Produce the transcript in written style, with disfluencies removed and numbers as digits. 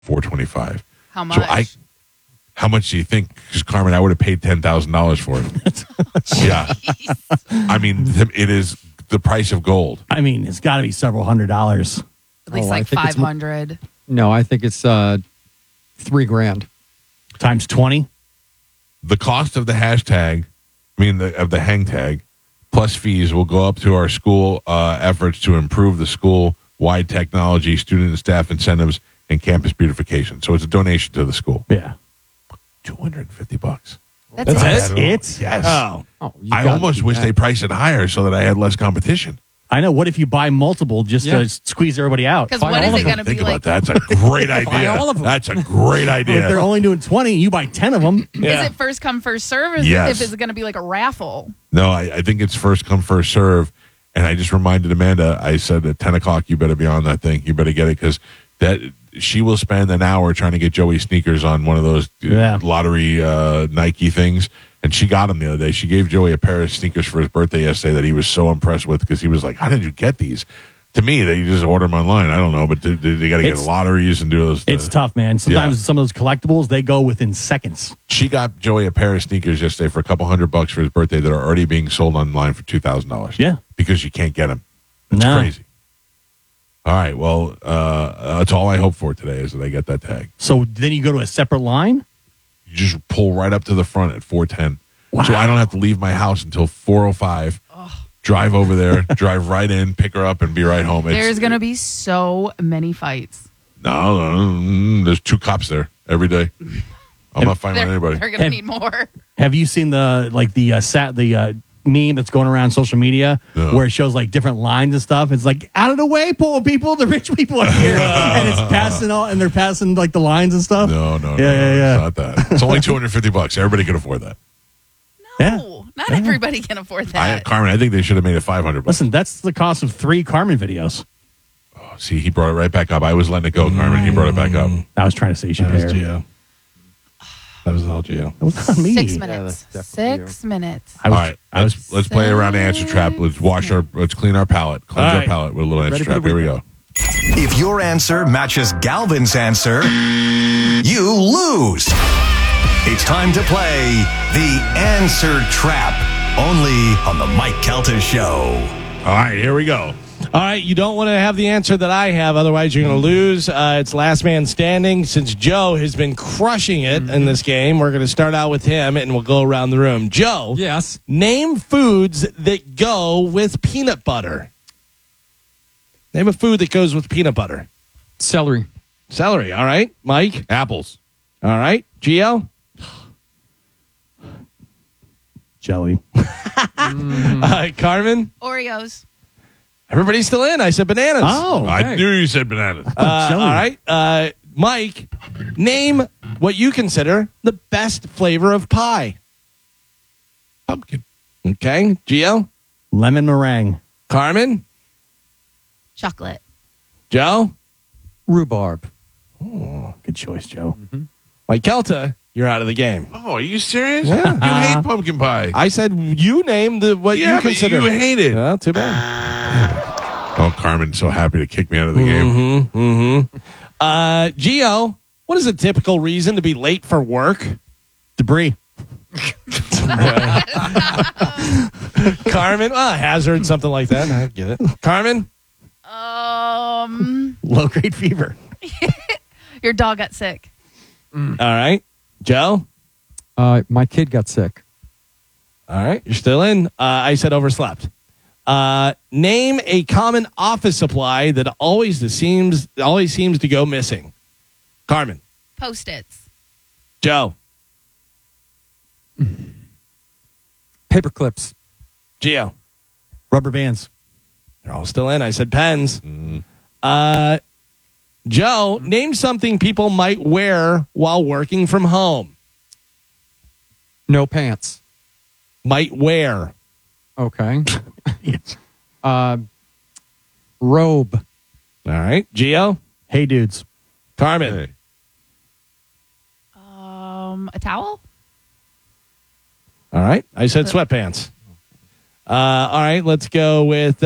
$425. How much? So how much do you think? Because Carmen, I would have paid $10,000 for it. Yeah, I mean, it is the price of gold. I mean, it's got to be several $100s. At least I like think it's 500. No, I think it's $3,000 times 20. The cost of the hashtag, of the hang tag, plus fees will go up to our school efforts to improve the school-wide technology, student and staff incentives, and campus beautification. So it's a donation to the school. Yeah. $250. That's it? Yes. Oh. I almost wish they priced it higher so that I had less competition. I know. What if you buy multiple just to squeeze everybody out? Because what is it going to be Think like? about that. That's a great idea. all of them. That's a great If they're idea. only doing 20, you buy 10 of them. Is it first come, first serve? Or is Yes. if it's going to be like a raffle? No, I think it's first come, first serve. And I just reminded Amanda, I said at 10 o'clock, you better be on that thing. You better get it because she will spend an hour trying to get Joey sneakers on one of those lottery Nike things. And she got him the other day. She gave Joey a pair of sneakers for his birthday yesterday that he was so impressed with because he was like, how did you get these? To me, they just order them online. I don't know, but they got to get lotteries and do those. It's tough, man. Sometimes some of those collectibles, they go within seconds. She got Joey a pair of sneakers yesterday for a couple $100 for his birthday that are already being sold online for $2,000. Yeah. Because you can't get them. It's No. crazy. All right. Well, that's all I hope for today is that I get that tag. So then you go to a separate line? You just pull right up to the front at 410. Wow. So I don't have to leave my house until 4:05. Drive over there, drive right in, pick her up, and be right home. There's going to be so many fights. No, there's 2 cops there every day. I'm not fighting with anybody. They're going to need more. Have you seen the meme that's going around social media where it shows like different lines and stuff? It's like, out of the way, poor people, the rich people are here. And it's passing and they're passing like the lines and stuff. No. Yeah. It's not that. It's only $250. Everybody can afford that. No, not everybody can afford that. Carmen, I think they should have made it $500. Listen, that's the cost of 3 Carmen videos. Oh, see, he brought it right back up. I was letting it go, Carmen. He brought it back up. I was trying to say you should That was pay her. Gio. That was all Gio. It was not me. 6 minutes. that's definitely 6 minutes. All right, let's play around the answer trap. Let's clean our palate. Cleanse our palate with a little answer trap. Here we go. If your answer matches Galvin's answer, you lose. It's time to play the Answer Trap, only on the Mike Calta Show. All right, here we go. All right, you don't want to have the answer that I have, otherwise you're going to lose. It's last man standing. Since Joe has been crushing it in this game, we're going to start out with him, and we'll go around the room. Joe, Yes. name foods that go with peanut butter. Name a food that goes with peanut butter. Celery. Celery, all right. Mike? Apples. All right. Gio? Joey. Carmen? Oreos. Everybody's still in. I said bananas. Oh, I knew you said bananas. All right. Mike, name what you consider the best flavor of pie. Pumpkin. Okay. Gio? lemon meringue. Carmen? Chocolate. Joe? Rhubarb. Good choice, Joe. Mike Kelta, you're out of the game. Oh, are you serious? Yeah. You hate pumpkin pie. I said you name what you but consider. you hate it. Well, too bad. Oh, Carmen's so happy to kick me out of the game. Gio, what is a typical reason to be late for work? Debris. Carmen, hazard, something like that. I get it. Carmen? Low grade fever. Your dog got sick. All right. Joe? My kid got sick. All right. You're still in. I said overslept. Name a common office supply that always seems to go missing. Carmen? Post-its. Joe? Paper clips. Gio? Rubber bands. They're all still in. I said pens. Joe, name something people might wear while working from home. No pants. Might wear. Okay. Yes. Robe. All right. Gio? Hey, dudes. Carmen? Hey. A towel? All right. I said sweatpants. All right. Let's go with